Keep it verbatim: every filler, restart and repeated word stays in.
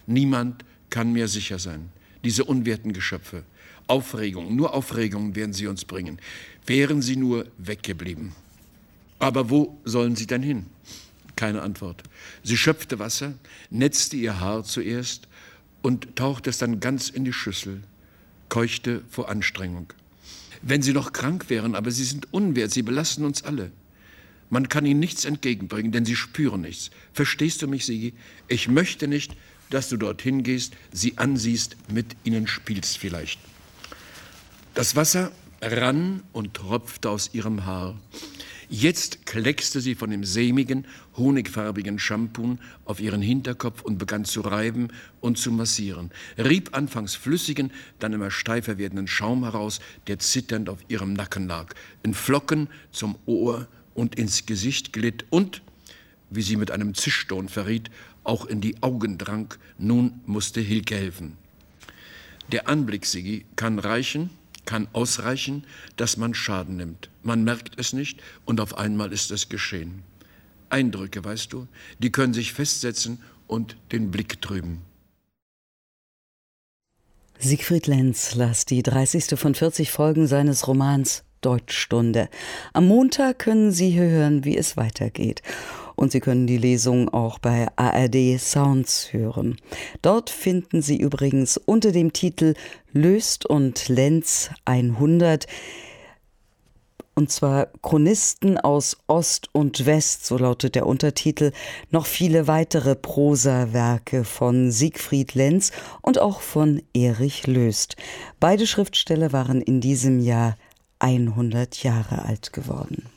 Niemand kann mehr sicher sein. Diese unwerten Geschöpfe. Aufregung, nur Aufregung werden sie uns bringen. Wären sie nur weggeblieben. Aber wo sollen sie denn hin? Keine Antwort. Sie schöpfte Wasser, netzte ihr Haar zuerst und tauchte es dann ganz in die Schüssel, keuchte vor Anstrengung. Wenn sie noch krank wären, aber sie sind unwert, sie belasten uns alle. Man kann ihnen nichts entgegenbringen, denn sie spüren nichts. Verstehst du mich, Sigi? Ich möchte nicht, dass du dorthin gehst, sie ansiehst, mit ihnen spielst vielleicht. Das Wasser rann und tropfte aus ihrem Haar. Jetzt kleckste sie von dem sämigen, honigfarbigen Shampoo auf ihren Hinterkopf und begann zu reiben und zu massieren. Rieb anfangs flüssigen, dann immer steifer werdenden Schaum heraus, der zitternd auf ihrem Nacken lag, in Flocken zum Ohr und ins Gesicht glitt und, wie sie mit einem Zischton verriet, auch in die Augen drang. Nun musste Hilke helfen. Der Anblick, Sigi, kann reichen, kann ausreichen, dass man Schaden nimmt. Man merkt es nicht und auf einmal ist es geschehen. Eindrücke, weißt du, die können sich festsetzen und den Blick trüben. Siegfried Lenz las die dreißigste von vierzig Folgen seines Romans Deutschstunde. Am Montag können Sie hören, wie es weitergeht. Und Sie können die Lesung auch bei A R D Sounds hören. Dort finden Sie übrigens unter dem Titel Löst und Lenz hundert, und zwar Chronisten aus Ost und West, so lautet der Untertitel, noch viele weitere Prosawerke von Siegfried Lenz und auch von Erich Löst. Beide Schriftsteller waren in diesem Jahr hundert Jahre alt geworden.